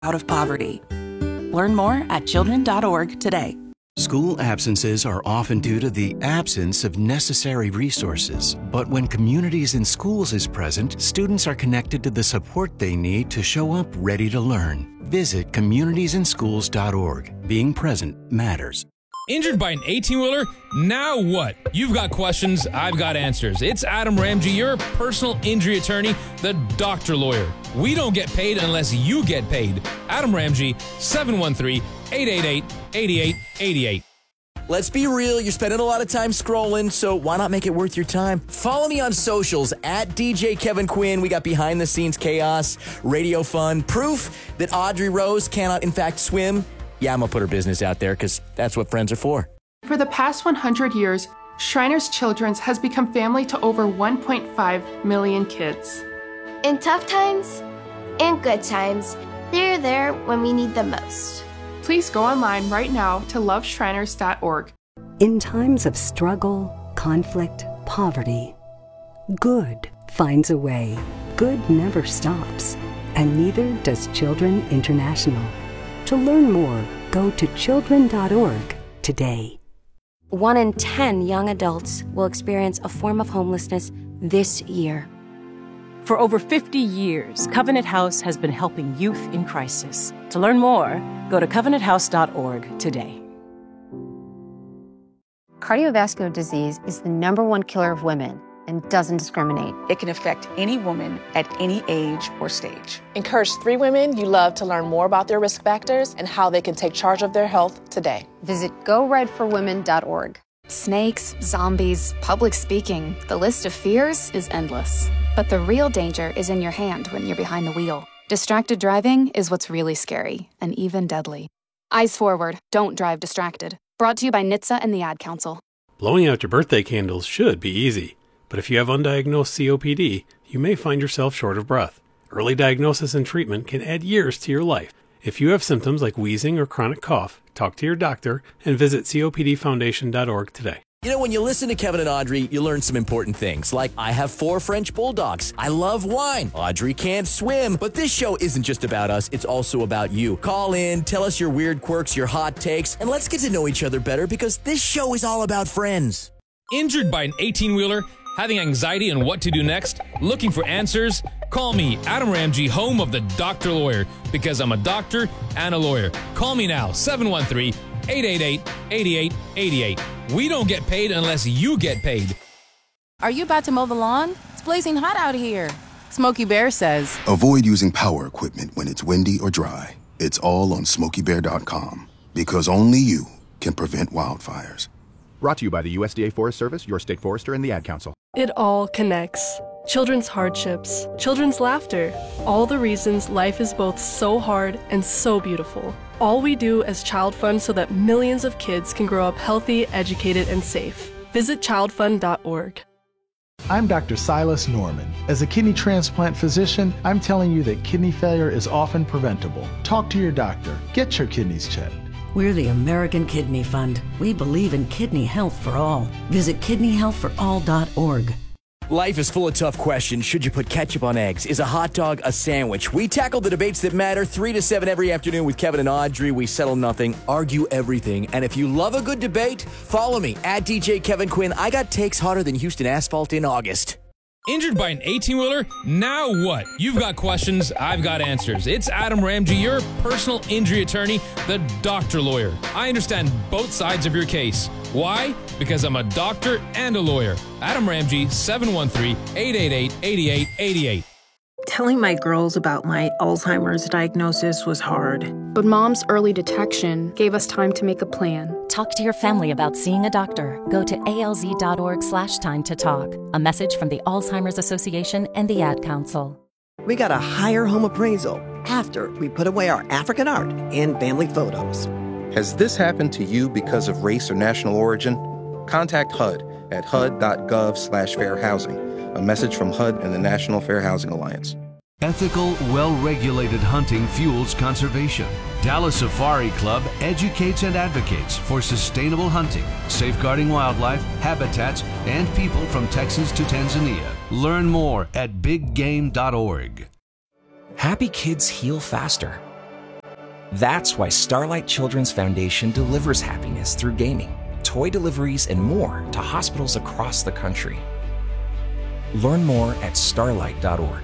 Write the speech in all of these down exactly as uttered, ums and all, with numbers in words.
out of poverty. Learn more at children dot org today. School absences are often due to the absence of necessary resources. But when Communities in Schools is present, students are connected to the support they need to show up ready to learn. Visit communities in schools dot org. Being present matters. Injured by an eighteen-wheeler? Now what? You've got questions, I've got answers. It's Adam Ramsey, your personal injury attorney, the doctor lawyer. We don't get paid unless you get paid. Adam Ramsey, seven one three, eight eight eight, eight eight eight eight. Let's be real, you're spending a lot of time scrolling, so why not make it worth your time? Follow me on socials, at D J Kevin Quinn. We got behind-the-scenes chaos, radio fun, proof that Audrey Rose cannot, in fact, swim. Yeah, I'm going to put her business out there because that's what friends are for. For the past one hundred years, Shriners Children's has become family to over one point five million kids. In tough times and good times, they're there when we need them most. Please go online right now to love shriners dot org. In times of struggle, conflict, poverty, good finds a way. Good never stops, and neither does Children International. To learn more, go to children dot org today. One in ten young adults will experience a form of homelessness this year. For over fifty years, Covenant House has been helping youth in crisis. To learn more, go to covenant house dot org today. Cardiovascular disease is the number one killer of women and doesn't discriminate. It can affect any woman at any age or stage. Encourage three women you love to learn more about their risk factors and how they can take charge of their health today. Visit go red for women dot org. Snakes, zombies, public speaking, the list of fears is endless. But the real danger is in your hand when you're behind the wheel. Distracted driving is what's really scary and even deadly. Eyes forward, don't drive distracted. Brought to you by N H T S A and the Ad Council. Blowing out your birthday candles should be easy, but if you have undiagnosed C O P D, you may find yourself short of breath. Early diagnosis and treatment can add years to your life. If you have symptoms like wheezing or chronic cough, talk to your doctor and visit C O P D foundation dot org today. You know, when you listen to Kevin and Audrey, you learn some important things, like I have four French bulldogs. I love wine. Audrey can't swim. But this show isn't just about us. It's also about you. Call in, tell us your weird quirks, your hot takes, and let's get to know each other better because this show is all about friends. Injured by an eighteen-wheeler? Having anxiety on what to do next? Looking for answers? Call me, Adam Ramsey, home of the Doctor Lawyer, because I'm a doctor and a lawyer. Call me now, seven one three, eight eight eight, eight eight eight eight. We don't get paid unless you get paid. Are you about to mow the lawn? It's blazing hot out here. Smokey Bear says, avoid using power equipment when it's windy or dry. It's all on smokey bear dot com, because only you can prevent wildfires. Brought to you by the U S D A Forest Service, your state forester, and the Ad Council. It all connects. Children's hardships, children's laughter, all the reasons life is both so hard and so beautiful. All we do as Child Fund so that millions of kids can grow up healthy, educated, and safe. Visit child fund dot org. I'm Doctor Silas Norman. As a kidney transplant physician, I'm telling you that kidney failure is often preventable. Talk to your doctor. Get your kidneys checked. We're the American Kidney Fund. We believe in kidney health for all. Visit kidney health for all dot org. Life is full of tough questions. Should you put ketchup on eggs? Is a hot dog a sandwich? We tackle the debates that matter three to seven every afternoon with Kevin and Audrey. We settle nothing, argue everything. And if you love a good debate, follow me at D J Kevin Quinn. I got takes hotter than Houston asphalt in August. Injured by an eighteen-wheeler? Now what? You've got questions, I've got answers. It's Adam Ramsey, your personal injury attorney, the doctor lawyer. I understand both sides of your case. Why? Because I'm a doctor and a lawyer. Adam Ramsey, seven one three, eight eight eight, eight eight eight eight. Telling my girls about my Alzheimer's diagnosis was hard. But Mom's early detection gave us time to make a plan. Talk to your family about seeing a doctor. Go to A L Z dot org slash time to talk. A message from the Alzheimer's Association and the Ad Council. We got a higher home appraisal after we put away our African art and family photos. Has this happened to you because of race or national origin? Contact H U D at H U D dot gov slash fair housing. A message from H U D and the National Fair Housing Alliance. Ethical, well-regulated hunting fuels conservation. Dallas Safari Club educates and advocates for sustainable hunting, safeguarding wildlife, habitats, and people from Texas to Tanzania. Learn more at big game dot org. Happy kids heal faster. That's why Starlight Children's Foundation delivers happiness through gaming, toy deliveries, and more to hospitals across the country. Learn more at starlight dot org.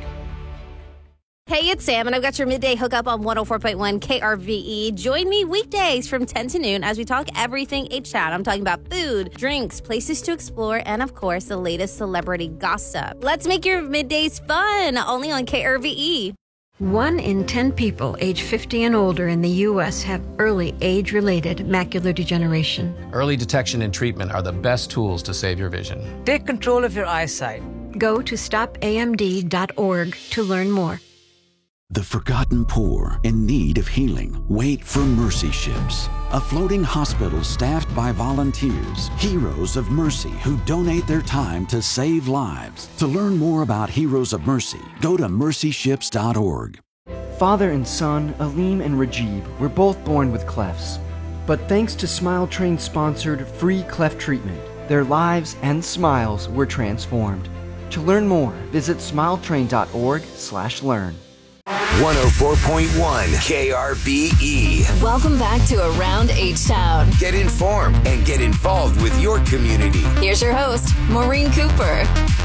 Hey, it's Sam, and I've got your midday hookup on one oh four point one K R V E. Join me weekdays from ten to noon as we talk everything H-Town. I'm talking about food, drinks, places to explore, and, of course, the latest celebrity gossip. Let's make your middays fun, only on K R V E. One in ten people age fifty and older in the U S have early age-related macular degeneration. Early detection and treatment are the best tools to save your vision. Take control of your eyesight. Go to stop A M D dot org to learn more. The forgotten poor in need of healing wait for Mercy Ships, a floating hospital staffed by volunteers, heroes of mercy who donate their time to save lives. To learn more about Heroes of Mercy, go to mercy ships dot org. Father and son, Aleem and Rajib, were both born with clefts. But thanks to Smile Train sponsored free cleft treatment, their lives and smiles were transformed. To learn more, visit smile train dot org slash learn. one oh four point one K R B E. Welcome back to Around H-Town. Get informed and get involved with your community. Here's your host, Maureen Cooper.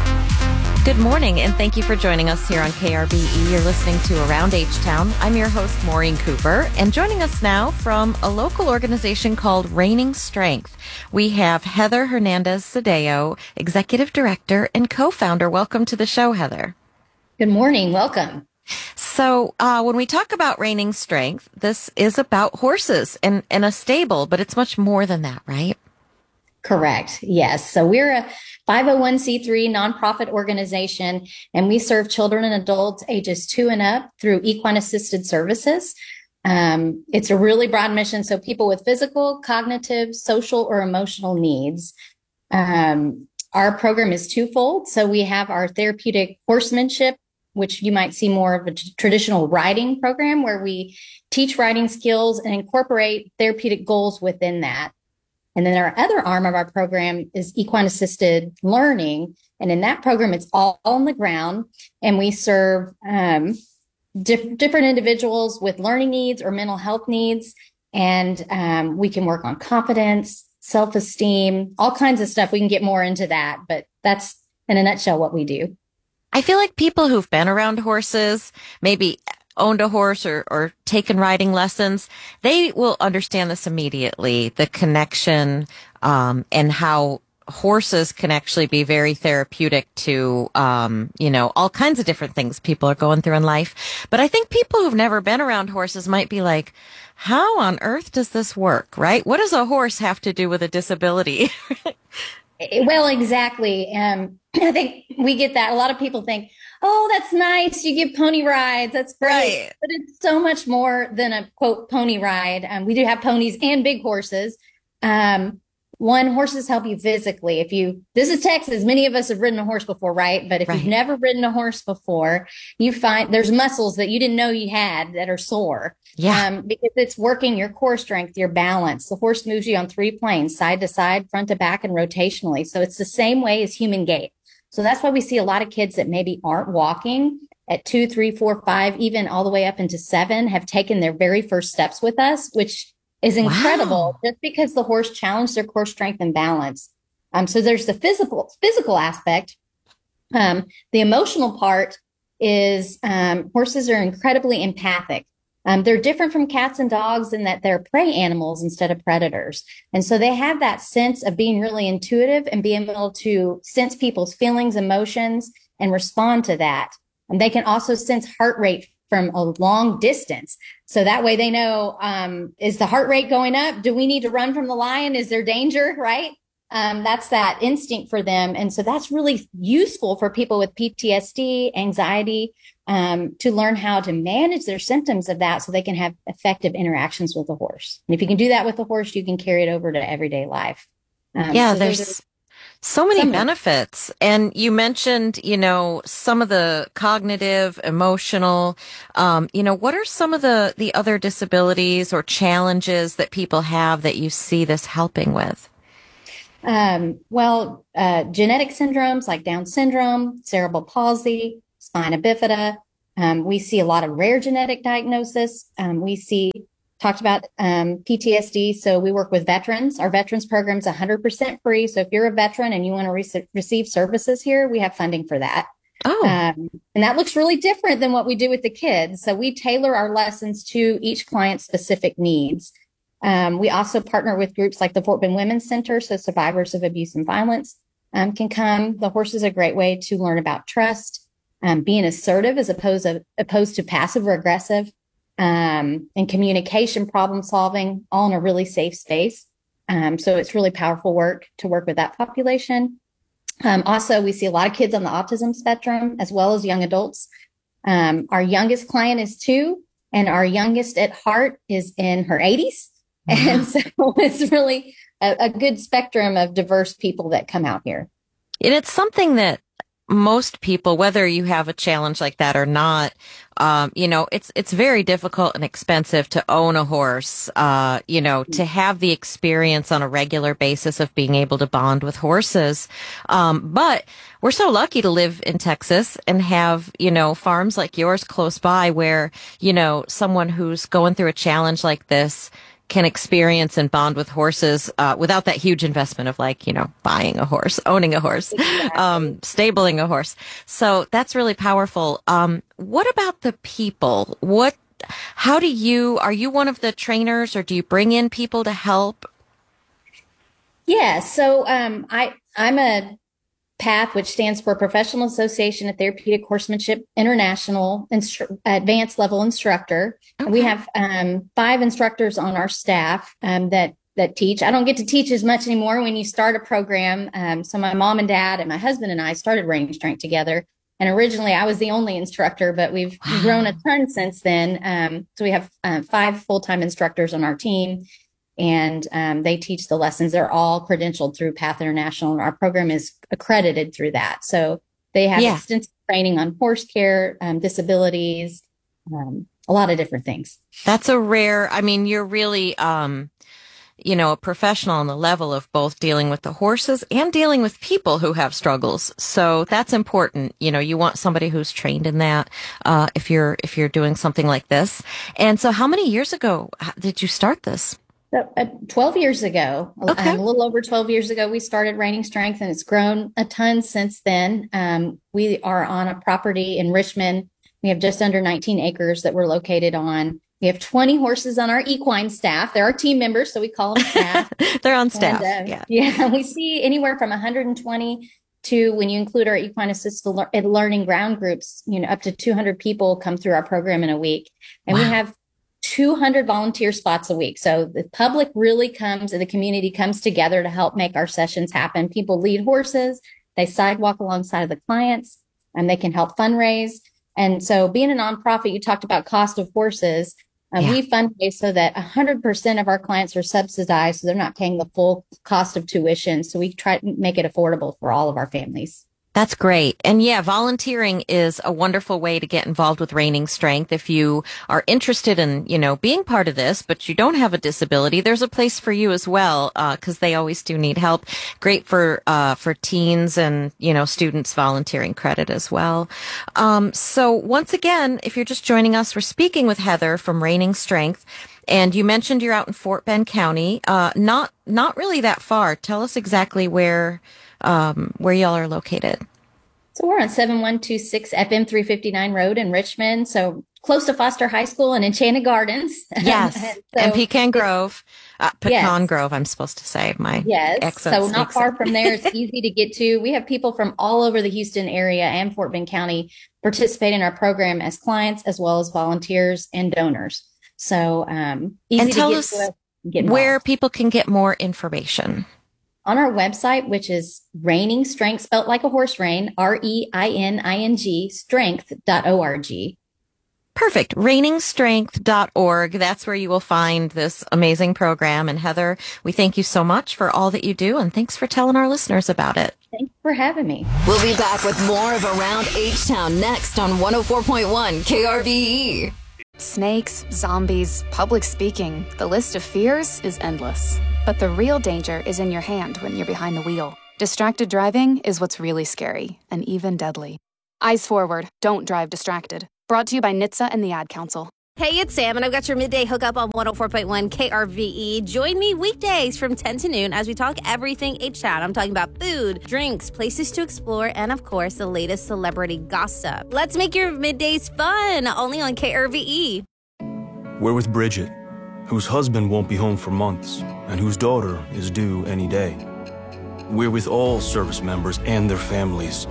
Good morning, and thank you for joining us here on K R B E. You're listening to Around H-Town. I'm your host, Maureen Cooper, and joining us now from a local organization called Reigning Strength, we have Heather Hernandez-Sadeo, Executive Director and Co-Founder. Welcome to the show, Heather. Good morning. Welcome. So uh, when we talk about Reigning Strength, this is about horses and, and a stable, but it's much more than that, right? Correct. Yes. So we're a five oh one c three nonprofit organization, and we serve children and adults ages two and up through equine assisted services. Um, it's a really broad mission. So people with physical, cognitive, social, or emotional needs. Um, our program is twofold. So we have our therapeutic horsemanship, which you might see more of a t- traditional riding program where we teach riding skills and incorporate therapeutic goals within that. And then our other arm of our program is equine assisted learning. And in that program, it's all on the ground, and we serve um, diff- different individuals with learning needs or mental health needs. And um, we can work on confidence, self-esteem, all kinds of stuff. We can get more into that, but that's in a nutshell what we do. I feel like people who've been around horses, maybe owned a horse or, or taken riding lessons, they will understand this immediately, the connection um, and how horses can actually be very therapeutic to, um, you know, all kinds of different things people are going through in life. But I think people who've never been around horses might be like, how on earth does this work, right? What does a horse have to do with a disability? Well, exactly. Um, I think we get that. A lot of people think, oh, that's nice. You give pony rides. That's great. Right. But it's so much more than a, quote, pony ride. Um, we do have ponies and big horses. Um, one, horses help you physically. If you, this is Texas. Many of us have ridden a horse before, right? But if right. you've never ridden a horse before, you find there's muscles that you didn't know you had that are sore. Yeah. Um, because it's working your core strength, your balance. The horse moves you on three planes, side to side, front to back, and rotationally. So it's the same way as human gait. So that's why we see a lot of kids that maybe aren't walking at two, three, four, five, even all the way up into seven, have taken their very first steps with us, which is incredible. Wow. Just because the horse challenged their core strength and balance. Um, so there's the physical physical aspect. Um, the emotional part is um, horses are incredibly empathic. Um, they're different from cats and dogs in that they're prey animals instead of predators. And so they have that sense of being really intuitive and being able to sense people's feelings, emotions, and respond to that. And they can also sense heart rate from a long distance. So that way they know, um, is the heart rate going up? Do we need to run from the lion? Is there danger? Right? Um, that's that instinct for them. And so that's really useful for people with P T S D, anxiety, um, to learn how to manage their symptoms of that so they can have effective interactions with the horse. And if you can do that with the horse, you can carry it over to everyday life. Um, yeah, so there's so many benefits. And you mentioned, you know, some of the cognitive, emotional, um, you know, what are some of the, the other disabilities or challenges that people have that you see this helping with? Um, well, uh, genetic syndromes like Down syndrome, cerebral palsy, spina bifida. Um, we see a lot of rare genetic diagnosis. Um, we see talked about um, P T S D. So we work with veterans. Our veterans program is one hundred percent free. So if you're a veteran and you want to re- receive services here, we have funding for that. Oh. Um, and that looks really different than what we do with the kids. So we tailor our lessons to each client's specific needs. Um, we also partner with groups like the Fort Bend Women's Center. So survivors of abuse and violence um, can come. The horse is a great way to learn about trust, um, being assertive as opposed to, opposed to passive or aggressive, um, and communication, problem solving, all in a really safe space. Um, so it's really powerful work to work with that population. Um, also, we see a lot of kids on the autism spectrum as well as young adults. Um, our youngest client is two, and our youngest at heart is in her eighties. And so it's really a, a good spectrum of diverse people that come out here. And it's something that most people, whether you have a challenge like that or not, um, you know, it's it's very difficult and expensive to own a horse, uh, you know, to have the experience on a regular basis of being able to bond with horses. Um, but we're so lucky to live in Texas and have, you know, farms like yours close by where, you know, someone who's going through a challenge like this can experience and bond with horses uh, without that huge investment of like, you know, buying a horse, owning a horse, exactly. um, stabling a horse. So that's really powerful. Um, what about the people? What, how do you, are you one of the trainers or do you bring in people to help? Yeah. So um, I, I'm a PATH, which stands for Professional Association of Therapeutic Horsemanship International Instru- Advanced Level Instructor. Okay. And we have um, five instructors on our staff um, that that teach. I don't get to teach as much anymore when you start a program. Um, so my mom and dad and my husband and I started Reining Strength together. And originally I was the only instructor, but we've wow. grown a ton since then. Um, so we have uh, five full-time instructors on our team. And um, they teach the lessons. They're all credentialed through PATH International, and our program is accredited through that. So they have yeah. extensive training on horse care, um, disabilities, um, a lot of different things. That's a rare, I mean, you're really, um, you know, a professional on the level of both dealing with the horses and dealing with people who have struggles. So that's important. You know, you want somebody who's trained in that uh, if you're if you're doing something like this. And so how many years ago did you start this? So, uh, twelve years ago, okay. um, a little over twelve years ago, we started Reining Strength, and it's grown a ton since then. Um, we are on a property in Richmond. We have just under nineteen acres that we're located on. We have twenty horses on our equine staff. They're our team members, so we call them staff. They're on staff. And, uh, yeah. yeah, we see anywhere from one hundred twenty to, when you include our equine assisted le- learning ground groups, you know, up to two hundred people come through our program in a week. And wow. we have two hundred volunteer spots a week. So the public really comes and the community comes together to help make our sessions happen. People lead horses, they sidewalk alongside of the clients, and they can help fundraise. And so being a nonprofit, you talked about cost of horses. Um, yeah. We fundraise so that one hundred percent of our clients are subsidized, so they're not paying the full cost of tuition. So we try to make it affordable for all of our families. That's great. And yeah, volunteering is a wonderful way to get involved with Reining Strength. If you are interested in, you know, being part of this, but you don't have a disability, there's a place for you as well, uh, cause they always do need help. Great for, uh, for teens and, you know, students volunteering credit as well. Um, so once again, if you're just joining us, we're speaking with Heather from Reining Strength. And you mentioned you're out in Fort Bend County, uh, not, not really that far. Tell us exactly where, um, where y'all are located. So we're on seven one two six F M three fifty-nine Road in Richmond. So close to Foster High School and Enchanted Gardens. Yes. and, so, and Pecan Grove, uh, Pecan yes. Grove, I'm supposed to say. My yes. accent So not far in. from there. It's easy to get to. We have people from all over the Houston area and Fort Bend County participate in our program as clients, as well as volunteers and donors. So um, easy and tell to get us to get where people can get more information. On our website, which is Reining Strength, spelled like a horse rein, R E I N I N G, strength dot org. Perfect. reining strength dot org. That's where you will find this amazing program. And Heather, we thank you so much for all that you do. And thanks for telling our listeners about it. Thanks for having me. We'll be back with more of Around H-Town next on one oh four point one K R V E. Snakes, zombies, public speaking, the list of fears is endless. But the real danger is in your hand when you're behind the wheel. Distracted driving is what's really scary and even deadly. Eyes forward, don't drive distracted. Brought to you by N H T S A and the Ad Council. Hey, it's Sam, and I've got your midday hookup on one oh four point one K R V E. Join me weekdays from ten to noon as we talk everything H-Town. I'm talking about food, drinks, places to explore, and of course, the latest celebrity gossip. Let's make your middays fun, only on K R V E. We're with Bridget, whose husband won't be home for months, and whose daughter is due any day. We're with all service members and their families.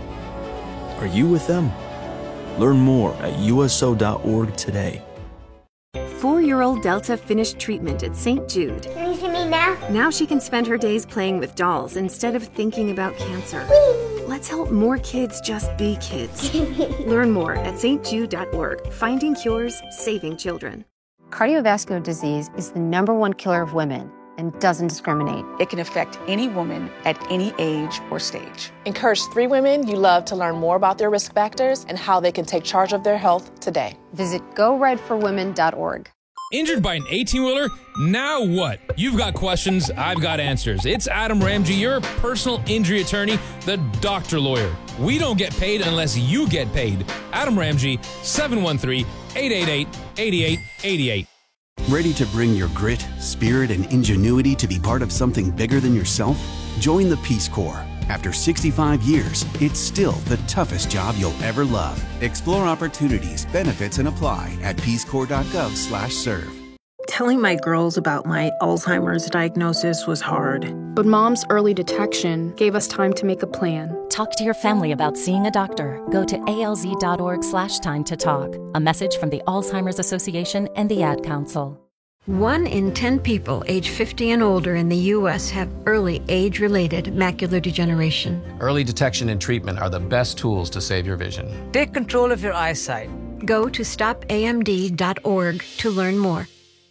Are you with them? Learn more at U S O dot org today. Four-year-old Delta finished treatment at Saint Jude. Can you see me now? Now she can spend her days playing with dolls instead of thinking about cancer. Whee! Let's help more kids just be kids. Learn more at S T Jude dot org. Finding cures, saving children. Cardiovascular disease is the number one killer of women and doesn't discriminate. It can affect any woman at any age or stage. Encourage three women you love to learn more about their risk factors and how they can take charge of their health today. Visit go red for women dot org. Injured by an eighteen-wheeler? Now what? You've got questions, I've got answers. It's Adam Ramsey, your personal injury attorney, the doctor lawyer. We don't get paid unless you get paid. Adam Ramsey, seven one three, eight eight eight, eight eight eight eight. Ready to bring your grit, spirit, and ingenuity to be part of something bigger than yourself? Join the Peace Corps. After sixty-five years, it's still the toughest job you'll ever love. Explore opportunities, benefits, and apply at peace corps dot gov slash serve. Telling my girls about my Alzheimer's diagnosis was hard. But Mom's early detection gave us time to make a plan. Talk to your family about seeing a doctor. Go to A L Z dot org slash time to talk. A message from the Alzheimer's Association and the Ad Council. One in ten people age fifty and older in the U S have early age-related macular degeneration. Early detection and treatment are the best tools to save your vision. Take control of your eyesight. Go to stop A M D dot org to learn more.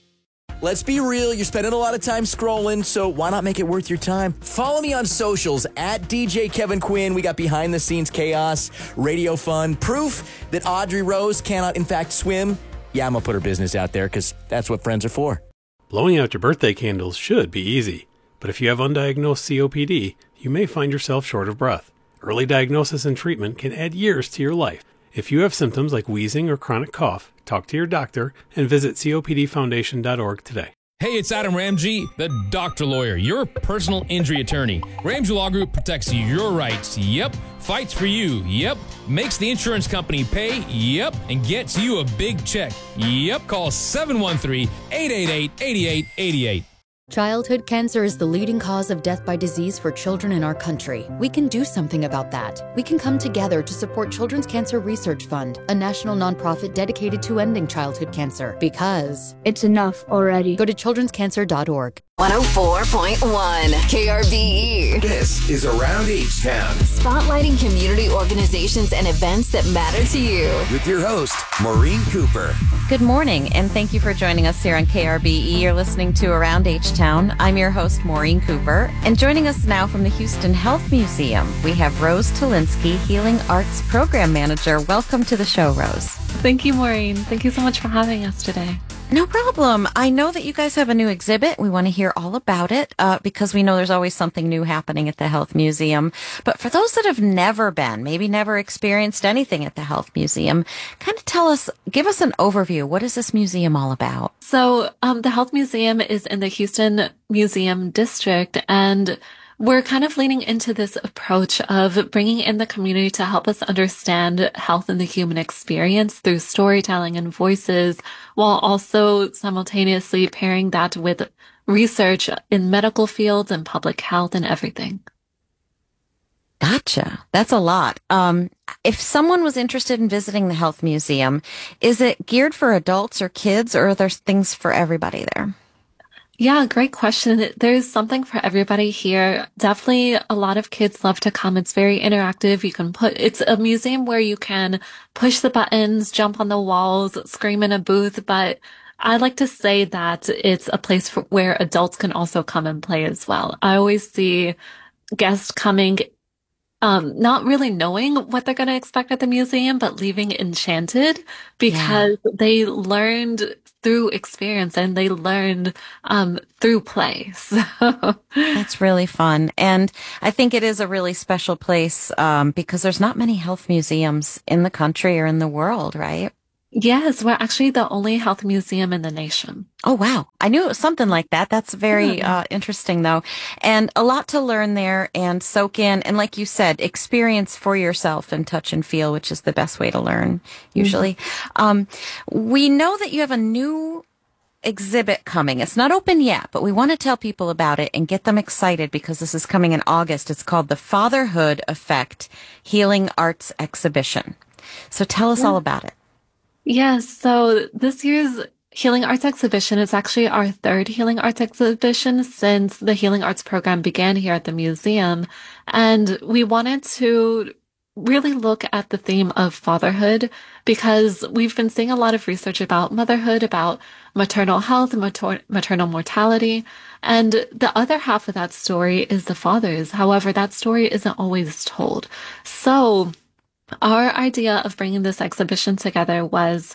Let's be real, you're spending a lot of time scrolling, so why not make it worth your time? Follow me on socials, at D J Kevin Quinn. We got behind-the-scenes chaos, radio fun, proof that Audrey Rose cannot, in fact, swim. Yeah, I'm going to put her business out there because that's what friends are for. Blowing out your birthday candles should be easy, but if you have undiagnosed C O P D, you may find yourself short of breath. Early diagnosis and treatment can add years to your life. If you have symptoms like wheezing or chronic cough, talk to your doctor and visit C O P D foundation dot org today. Hey, it's Adam Ramsey, the doctor lawyer, your personal injury attorney. Ramsey Law Group protects your rights, yep, fights for you, yep, makes the insurance company pay, yep, and gets you a big check, yep. Call seven one three, eight eight eight, eight eight eight eight. Childhood cancer is the leading cause of death by disease for children in our country. We can do something about that. We can come together to support Children's Cancer Research Fund, a national nonprofit dedicated to ending childhood cancer. Because it's enough already. Go to children's cancer dot org. one oh four point one K R V E. This is Around H-Town. Spotlighting community organizations and events that matter to you. With your host, Maureen Cooper. Good morning, and thank you for joining us here on K R V E. You're listening to Around H-Town. I'm your host, Maureen Cooper. And joining us now from the Houston Health Museum, we have Rose Talinsky, Healing Arts Program Manager. Welcome to the show, Rose. Thank you, Maureen. Thank you so much for having us today. No problem. I know that you guys have a new exhibit. We want to hear all about it uh, because we know there's always something new happening at the Health Museum. But for those that have never been, maybe never experienced anything at the Health Museum, kind of tell us, give us an overview. What is this museum all about? So um, the Health Museum is in the Houston Museum District, and we're kind of leaning into this approach of bringing in the community to help us understand health and the human experience through storytelling and voices, while also simultaneously pairing that with research in medical fields and public health and everything. Gotcha. That's a lot. Um, if someone was interested in visiting the Health Museum, is it geared for adults or kids, or are there things for everybody there? Yeah, great question. There's something for everybody here. Definitely a lot of kids love to come. It's very interactive. You can put, it's a museum where you can push the buttons, jump on the walls, scream in a booth, but I like to say that it's a place for, where adults can also come and play as well. I always see guests coming Um, not really knowing what they're going to expect at the museum, but leaving enchanted because yeah. they learned through experience and they learned um, through play. So that's really fun. And I think it is a really special place um, because there's not many health museums in the country or in the world, right? Yes, we're actually the only health museum in the nation. Oh, wow. I knew it was something like that. That's very yeah. uh, interesting, though. And a lot to learn there and soak in. And like you said, experience for yourself and touch and feel, which is the best way to learn, usually. Mm-hmm. Um, we know that you have a new exhibit coming. It's not open yet, but we want to tell people about it and get them excited because this is coming in August. It's called the Fatherhood Effect Healing Arts Exhibition. So tell us yeah. all about it. Yes. So this year's Healing Arts Exhibition is actually our third Healing Arts Exhibition since the Healing Arts program began here at the museum. And we wanted to really look at the theme of fatherhood because we've been seeing a lot of research about motherhood, about maternal health, mater- maternal mortality. And the other half of that story is the fathers. However, that story isn't always told. So our idea of bringing this exhibition together was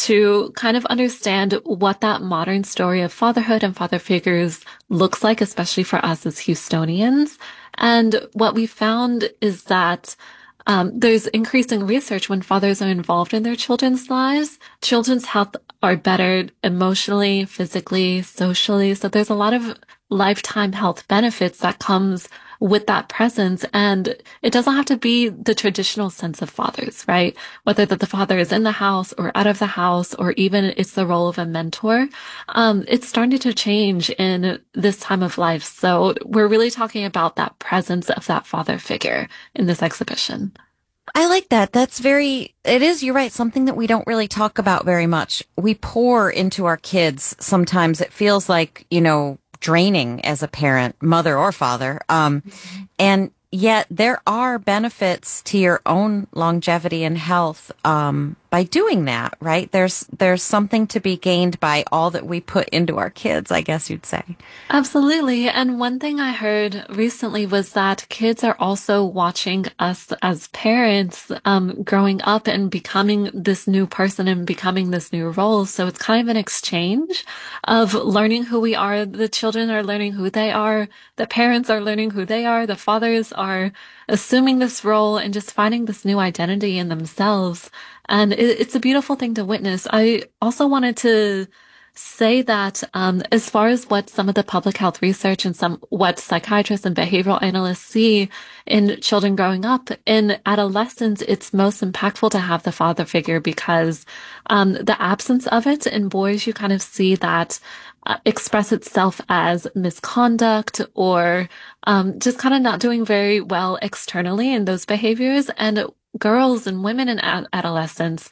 to kind of understand what that modern story of fatherhood and father figures looks like, especially for us as Houstonians. And what we found is that um, there's increasing research when fathers are involved in their children's lives. Children's health are better emotionally, physically, socially. So there's a lot of lifetime health benefits that comes with that presence. And it doesn't have to be the traditional sense of fathers, right? Whether that the father is in the house or out of the house, or even it's the role of a mentor. Um, it's starting to change in this time of life. So we're really talking about that presence of that father figure in this exhibition. I like that. That's very, it is, you're right, something that we don't really talk about very much. We pour into our kids. Sometimes it feels like, you know, draining as a parent, mother or father. Um, mm-hmm. And yet there are benefits to your own longevity and health, um, by doing that, right? There's, there's something to be gained by all that we put into our kids, I guess you'd say. Absolutely. And one thing I heard recently was that kids are also watching us as parents, um, growing up and becoming this new person and becoming this new role. So it's kind of an exchange of learning who we are. The children are learning who they are. The parents are learning who they are. The fathers are assuming this role and just finding this new identity in themselves. And it, it's a beautiful thing to witness. I also wanted to say that um, as far as what some of the public health research and some what psychiatrists and behavioral analysts see in children growing up, in adolescence, it's most impactful to have the father figure because um, the absence of it in boys, you kind of see that uh, express itself as misconduct or um, just kind of not doing very well externally in those behaviors. And girls and women in ad- adolescence,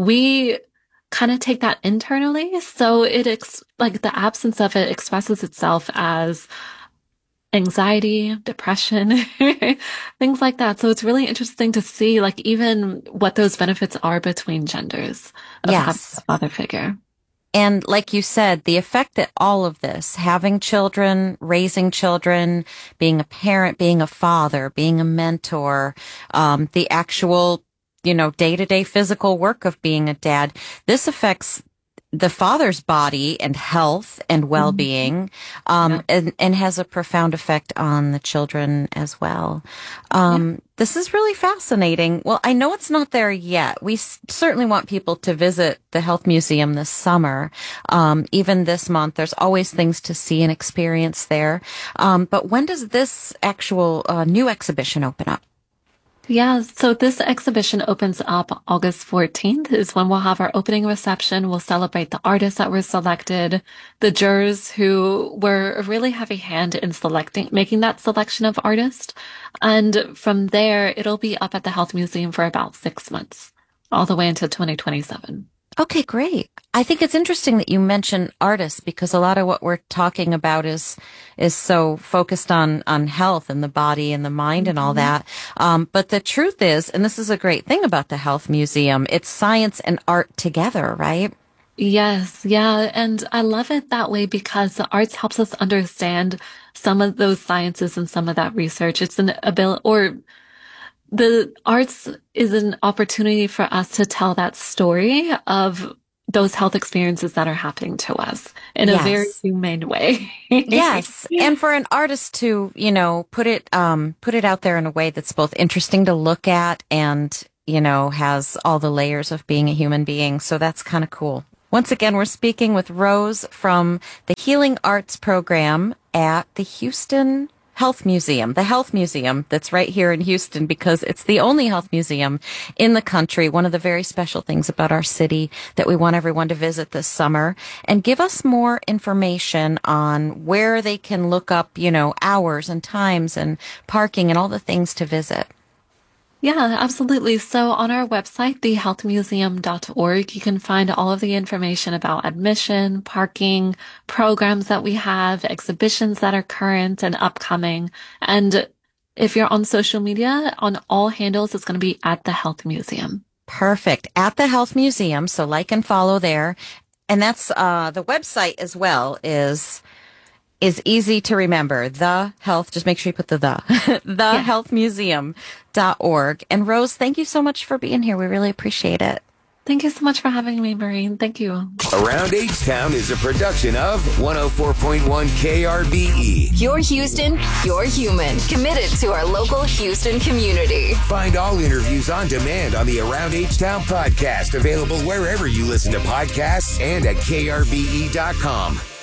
we kind of take that internally. So it, ex- like the absence of it expresses itself as anxiety, depression, things like that. So it's really interesting to see like even what those benefits are between genders of yes. having a father figure. And like you said, the effect that all of this, having children, raising children, being a parent, being a father, being a mentor, um, the actual, you know, day-to-day physical work of being a dad, this affects the father's body and health and well-being, um, yeah. and, and has a profound effect on the children as well. Um, yeah. This is really fascinating. Well, I know it's not there yet. We s- certainly want people to visit the Health Museum this summer. Um, even this month, there's always things to see and experience there. Um, but when does this actual uh, new exhibition open up? Yeah, so this exhibition opens up August fourteenth is when we'll have our opening reception. We'll celebrate the artists that were selected, the jurors who were a really heavy hand in selecting, making that selection of artists. And from there, it'll be up at the Health Museum for about six months, all the way until twenty twenty-seven. Okay, great. I think it's interesting that you mention artists because a lot of what we're talking about is is so focused on on health and the body and the mind and all mm-hmm. that. Um, but the truth is, and this is a great thing about the Health Museum, it's science and art together, right? Yes, yeah. And I love it that way because the arts helps us understand some of those sciences and some of that research. It's an ability, or the arts is an opportunity for us to tell that story of those health experiences that are happening to us in yes. a very humane way. Yes. And for an artist to, you know, put it, um, put it out there in a way that's both interesting to look at and you know, has all the layers of being a human being. So that's kind of cool. Once again, we're speaking with Rose from the Healing Arts Program at the Houston Health Museum, the Health Museum that's right here in Houston, because it's the only health museum in the country. One of the very special things about our city that we want everyone to visit this summer. And give us more information on where they can look up, you know, hours and times and parking and all the things to visit. Yeah, absolutely. So on our website, the health museum dot org, you can find all of the information about admission, parking, programs that we have, exhibitions that are current and upcoming. And if you're on social media, on all handles, it's going to be at the Health Museum. Perfect. At the Health Museum. So like and follow there. And that's uh, the website as well is... is easy to remember. The Health, just make sure you put the the, the health museum dot org. And Rose, thank you so much for being here. We really appreciate it. Thank you so much for having me, Maureen. Thank you. Around H-Town is a production of one oh four point one K R B E. You're Houston, you're human. Committed to our local Houston community. Find all interviews on demand on the Around H-Town podcast, available wherever you listen to podcasts and at K R B E dot com.